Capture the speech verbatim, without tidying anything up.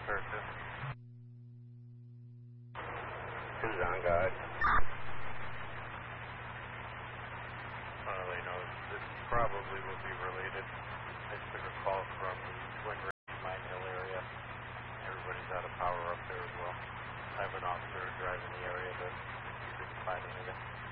Surface. Who's on guard? Well, they know this probably will be related. I took a call from the Twin Ridge Mine Hill area. Everybody's out of power up there as well. I have an officer driving the area, but he didn't find anything.